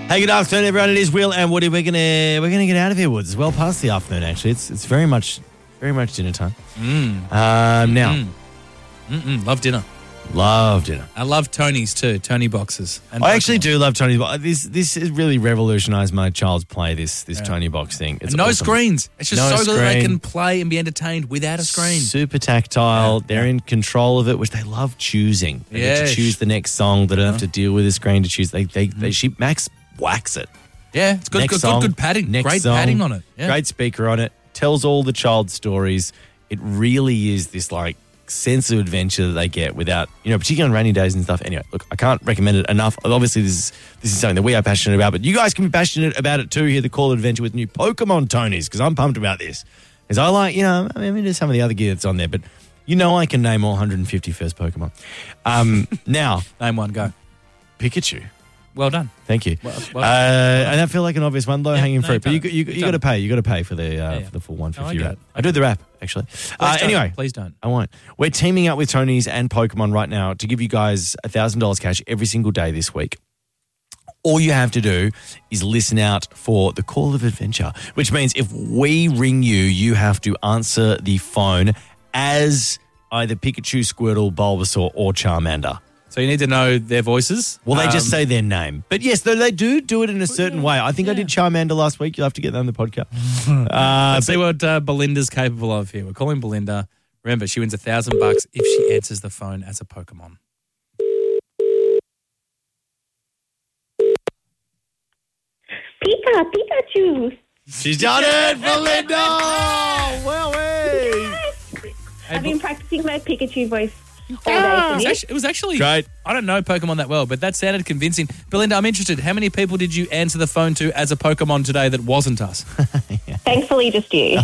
Hey, good afternoon, everyone. It is Will and Woody. We're gonna get out of here, Woods. It's well past the afternoon, actually. It's very much dinner time. Now, Love dinner. love dinner. I love Tony's too. Tony boxes. And I actually Pokemon. do love Tony. This has really revolutionised my child's play. This Tony box thing. It's And no awesome. screens. It's just No so good that they screen. can play and be entertained without a screen. Super tactile. Yeah, They're yeah. in control of it, which they love choosing. They get to Yes. choose the next song. They don't have to deal with a screen to choose. Max whacks it. Yeah, it's good. Next Good, song, good padding. next Great song, padding on it. Yeah. Great speaker on it. Tells all the child stories. It really is this sense of adventure that they get without, particularly on rainy days and stuff. Anyway, look, I can't recommend it enough. Obviously, this is something that we are passionate about, but you guys can be passionate about it too. Here, the Call of Adventure with new Pokemon Tonys, because I'm pumped about this. Because I like, there's some of the other gear that's on there, but I can name all 150 first Pokemon. Now, Name one, go. Pikachu. Well done. Thank you. Well, and I feel like an obvious one, low hanging fruit. But you You've got done to it. pay. You got to pay for the full 150 I get wrap. it. I do the wrap actually. Anyway, Please don't. I won't. We're teaming up with Tony's and Pokemon right now to give you guys $1,000 cash every single day this week. All you have to do is listen out for the Call of Adventure, which means if we ring you, you have to answer the phone as either Pikachu, Squirtle, Bulbasaur, or Charmander. So you need to know their voices. Well, they just say their name. But yes, they do it in a certain way. I think I yeah. did Charmander last week. You'll have to get that on the podcast. Let's see what Belinda's capable of here. We're calling Belinda. Remember, she wins $1,000 if she answers the phone as a Pokemon. Pikachu. She's done it, Belinda! Well, hey. I've been practicing my Pikachu voice all Ah, day. it was actually Great. I don't know Pokemon that well, but that sounded convincing. Belinda, I'm interested. How many people did you answer the phone to as a Pokemon today that wasn't us? Thankfully, just you.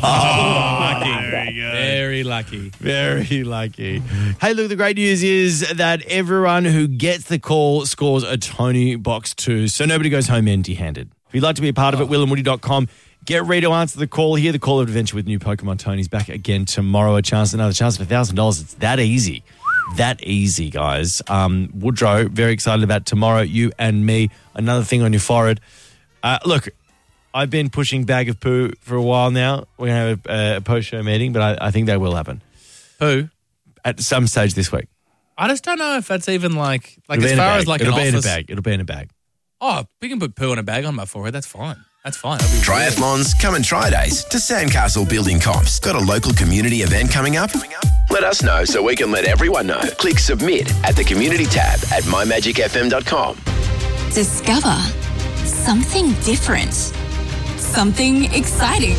Very lucky. Very lucky. Hey, look, the great news is that everyone who gets the call scores a Tony Box 2, so nobody goes home empty-handed. If you'd like to be a part of it, willandwoody.com. Get ready to answer the call here. The Call of Adventure with new Pokemon Tonys back again tomorrow. Another chance for $1,000. It's that easy. That easy, guys. Woodrow, very excited about tomorrow. You and me. Another thing on your forehead. Look, I've been pushing Bag of Poo for a while now. We're going to have a post-show meeting, but I think that will happen. Who? At some stage this week. I just don't know if that's even like It'll be as in a far bag. as like It'll an be in a office. bag. It'll be in a bag. Oh, we can put poo in a bag on my forehead. That's fine. That's fine. That'll be Triathlons, come and try days to Sandcastle Building Comps. Got a local community event coming up? Let us know so we can let everyone know. Click submit at the community tab at mymagicfm.com. Discover something different, something exciting.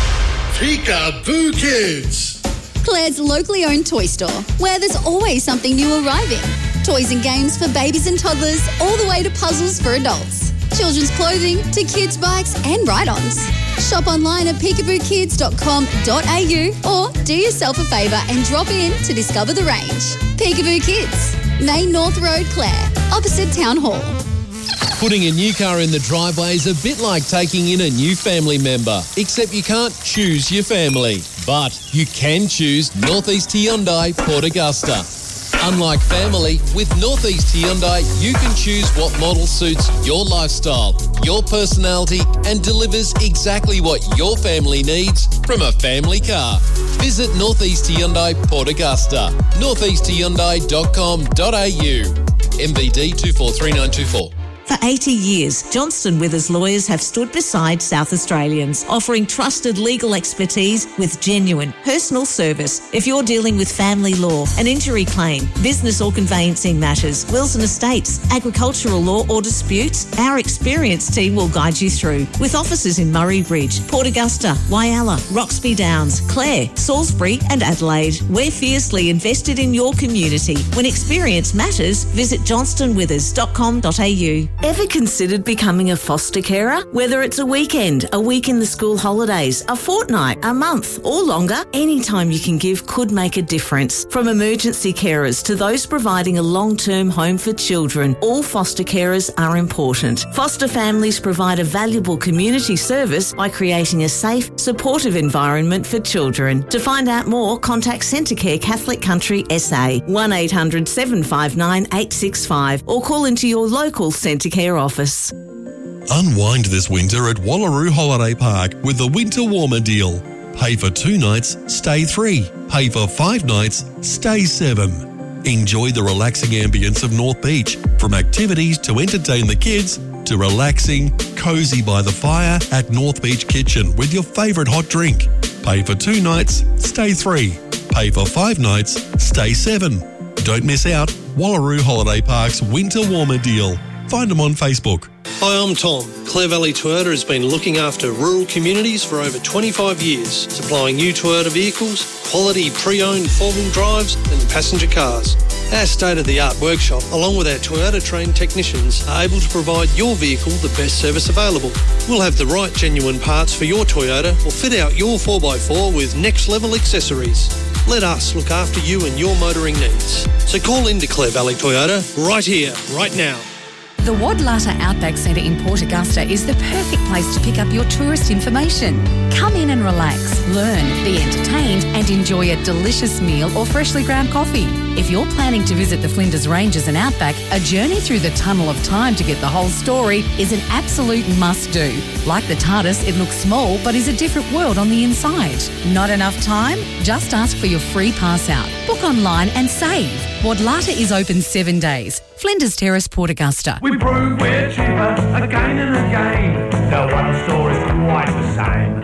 Peekaboo Kids. Claire's locally owned toy store, where there's always something new arriving. Toys and games for babies and toddlers, all the way to puzzles for adults. Children's clothing to kids' bikes and ride-ons. Shop online at peekabookids.com.au or do yourself a favour and drop in to discover the range. Peekaboo Kids, Main North Road, Clare, opposite Town Hall. Putting a new car in the driveway is a bit like taking in a new family member, except you can't choose your family. But you can choose Northeast Hyundai Port Augusta. Unlike family, with Northeast Hyundai, you can choose what model suits your lifestyle, your personality, and delivers exactly what your family needs from a family car. Visit Northeast Hyundai Port Augusta, northeasthyundai.com.au. MVD 243924. For 80 years, Johnston Withers lawyers have stood beside South Australians, offering trusted legal expertise with genuine personal service. If you're dealing with family law, an injury claim, business or conveyancing matters, wills and estates, agricultural law or disputes, our experienced team will guide you through. With offices in Murray Bridge, Port Augusta, Wyalla, Roxby Downs, Clare, Salisbury and Adelaide. We're fiercely invested in your community. When experience matters, visit johnstonwithers.com.au. Ever considered becoming a foster carer? Whether it's a weekend, a week in the school holidays, a fortnight, a month or longer, any time you can give could make a difference. From emergency carers to those providing a long-term home for children, all foster carers are important. Foster families provide a valuable community service by creating a safe, supportive environment for children. To find out more, contact Centrecare Catholic Country SA, 1800 759 865 or call into your local Centrecare office. Unwind this winter at Wallaroo Holiday Park with the Winter Warmer deal. Pay for 2 nights, stay 3. Pay for 5 nights, stay 7. Enjoy the relaxing ambience of North Beach, from activities to entertain the kids to relaxing, cosy by the fire at North Beach Kitchen with your favourite hot drink. Pay for 2 nights, stay 3. Pay for 5 nights, stay 7. Don't miss out. Wallaroo Holiday Park's Winter Warmer deal. Find them on Facebook. Hi, I'm Tom. Clare Valley Toyota has been looking after rural communities for over 25 years, supplying new Toyota vehicles, quality pre-owned 4-wheel drives and passenger cars. Our state-of-the-art workshop, along with our Toyota-trained technicians, are able to provide your vehicle the best service available. We'll have the right genuine parts for your Toyota or fit out your 4x4 with next-level accessories. Let us look after you and your motoring needs. So call into Clare Valley Toyota right here, right now. The Wadlata Outback Centre in Port Augusta is the perfect place to pick up your tourist information. Come in and relax, learn, be entertained and enjoy a delicious meal or freshly ground coffee. If you're planning to visit the Flinders Ranges and Outback, a journey through the Tunnel of Time to get the whole story is an absolute must-do. Like the TARDIS, it looks small but is a different world on the inside. Not enough time? Just ask for your free pass out. Book online and save. Wadlata is open 7 days. Flinders Terrace, Port Augusta. We prove we're cheaper again and again. No one store's quite the same.